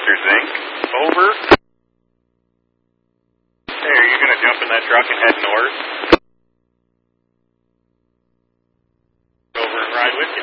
Adventures, Inc. Over. Hey, are you going to jump in that truck and head north? Over and ride with you.